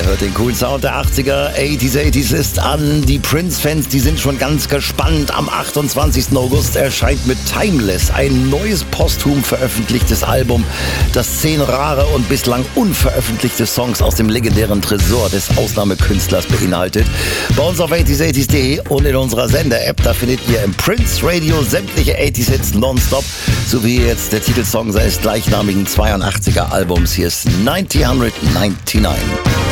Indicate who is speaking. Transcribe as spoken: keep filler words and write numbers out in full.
Speaker 1: hört den coolen Sound der achtziger. achtziger, achtziger ist an. Die Prince-Fans, die sind schon ganz gespannt. Am achtundzwanzigsten August erscheint mit Timeless ein neues posthum veröffentlichtes Album, das zehn rare und bislang unveröffentlichte Songs aus dem legendären Tresor des Ausnahmekünstlers beinhaltet. Bei uns auf achtziger achtziger punkt de und in unserer Sender-App, da findet ihr im Prince Radio sämtliche achtziger Hits nonstop, sowie jetzt der Titelsong seines gleichnamigen zweiundachtziger Albums. Hier ist neunzig neunundneunzig.